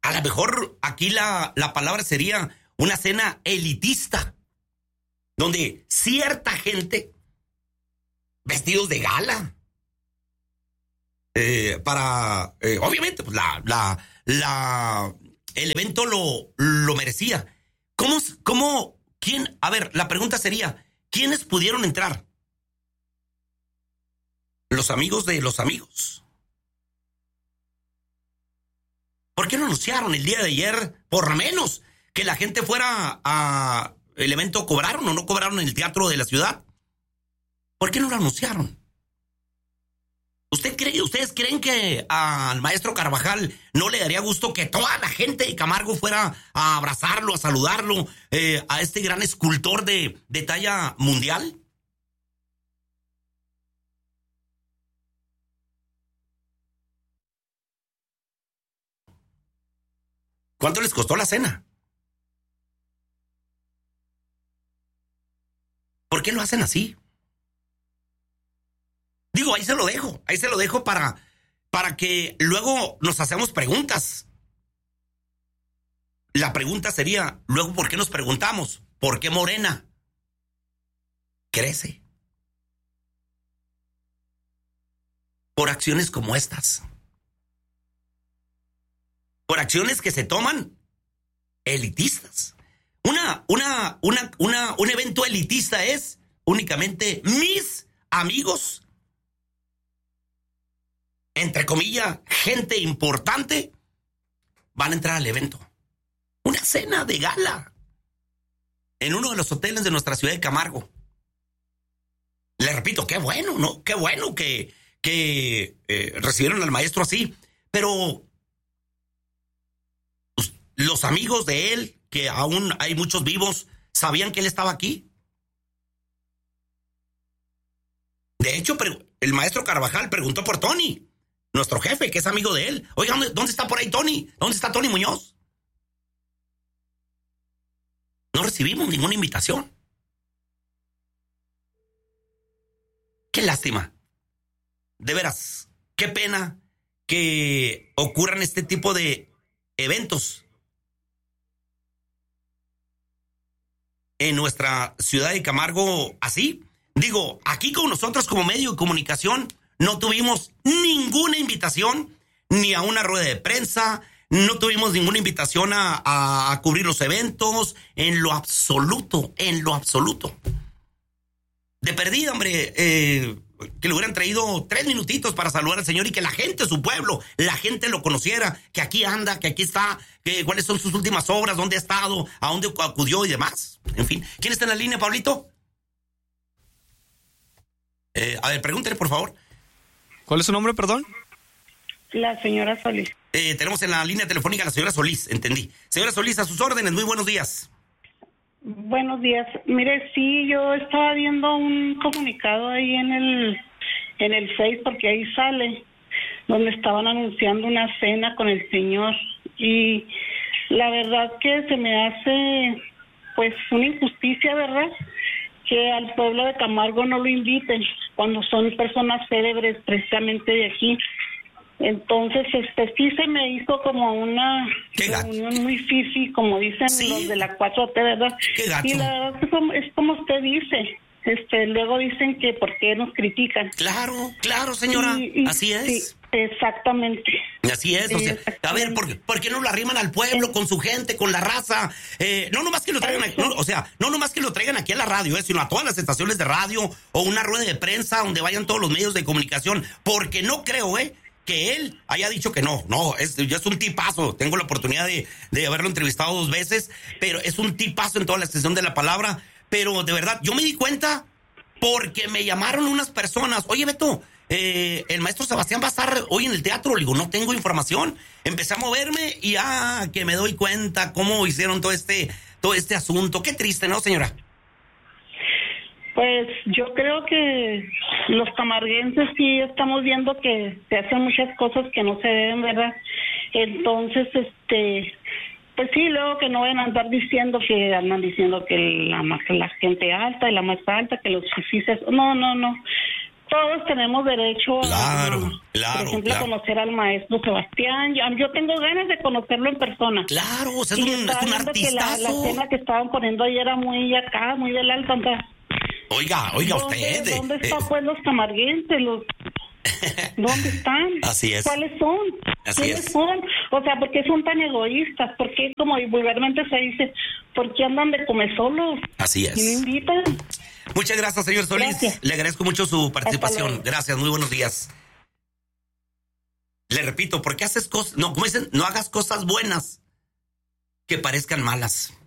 a lo mejor aquí la palabra sería una cena elitista, donde cierta gente, vestidos de gala, obviamente, pues el evento lo merecía. ¿Quién? A ver, la pregunta sería, ¿quiénes pudieron entrar? Los amigos de los amigos. ¿Por qué no anunciaron el día de ayer, por lo menos, que la gente fuera a el evento? ¿Cobraron o no cobraron en el teatro de la ciudad? ¿Por qué no lo anunciaron? ¿Ustedes creen que al maestro Carvajal no le daría gusto que toda la gente de Camargo fuera a abrazarlo, a saludarlo, a este gran escultor de talla mundial? ¿Cuánto les costó la cena? ¿Por qué lo hacen así? Digo, ahí se lo dejo para que luego nos hacemos preguntas. La pregunta sería, luego, ¿por qué nos preguntamos? ¿Por qué Morena crece? Por acciones como estas. Por acciones que se toman elitistas. Un evento elitista es únicamente mis amigos, entre comillas, gente importante, van a entrar al evento. Una cena de gala en uno de los hoteles de nuestra ciudad de Camargo. Le repito, qué bueno, ¿no? Qué bueno que recibieron al maestro así. Pero pues, los amigos de él, que aún hay muchos vivos, ¿sabían que él estaba aquí? De hecho, el maestro Carvajal preguntó por Tony, nuestro jefe, que es amigo de él. Oiga, ¿dónde está por ahí Tony? ¿Dónde está Tony Muñoz? No recibimos ninguna invitación. Qué lástima. De veras, qué pena que ocurran este tipo de eventos en nuestra ciudad de Camargo así. Digo, aquí con nosotros como medio de comunicación no tuvimos ninguna invitación, ni a una rueda de prensa, no tuvimos ninguna invitación a cubrir los eventos, en lo absoluto. De perdida, hombre, que le hubieran traído 3 minutitos para saludar al señor y que la gente, su pueblo, la gente lo conociera, que aquí anda, que aquí está, que cuáles son sus últimas obras, dónde ha estado, a dónde acudió y demás. En fin, ¿quién está en la línea, Pablito? A ver, pregúntele, por favor. ¿Cuál es su nombre, perdón? La señora Solís. Tenemos en la línea telefónica a la señora Solís, entendí. Señora Solís, a sus órdenes, muy buenos días. Buenos días. Mire, sí, yo estaba viendo un comunicado ahí en el Face, porque ahí sale, donde estaban anunciando una cena con el señor. Y la verdad que se me hace, pues, una injusticia, ¿verdad?, que al pueblo de Camargo no lo inviten cuando son personas célebres precisamente de aquí. Entonces, sí se me hizo como una reunión muy fifi, como dicen los de la 4T, ¿verdad? Y la verdad es como usted dice. Luego dicen que por qué nos critican. Claro, señora, así es. Sí, exactamente. Así es, o sea, a ver, ¿por qué no lo arriman al pueblo, con su gente, con la raza? No nomás que lo traigan aquí, no nomás que lo traigan aquí a la radio, sino a todas las estaciones de radio o una rueda de prensa donde vayan todos los medios de comunicación, porque no creo, que él haya dicho que no, es un tipazo. Tengo la oportunidad de haberlo entrevistado 2 veces, pero es un tipazo en toda la extensión de la palabra. Pero de verdad, yo me di cuenta porque me llamaron unas personas. Oye, Beto, el maestro Sebastián va a estar hoy en el teatro. Le digo, no tengo información. Empecé a moverme y que me doy cuenta cómo hicieron todo este asunto. Qué triste, ¿no, señora? Pues yo creo que los camarguenses sí estamos viendo que se hacen muchas cosas que no se deben, ¿verdad? Entonces, pues sí, luego que no vayan a andar diciendo que andan diciendo que la gente alta y la más alta, que los fifís, no. todos tenemos derecho Claro, por ejemplo, a conocer al maestro Sebastián. Yo tengo ganas de conocerlo en persona. Claro, o sea, es Y un estaba viendo que artistazo. la escena que estaban poniendo ahí era muy acá, muy del alto. Entonces, Oiga usted. ¿Dónde están pues los camarguenses? ¿Dónde están? Así es. ¿Cuáles son? Así ¿Quiénes es. son? O sea, ¿por qué son tan egoístas? ¿Por qué, como vulgarmente se dice, por qué andan de come solos? Así es. ¿Y me invitan? Muchas gracias, señor Solís. Gracias. Le agradezco mucho su participación. luego. Gracias, muy buenos días. Le repito, ¿por qué haces cosas? No, como dicen, no hagas cosas buenas que parezcan malas.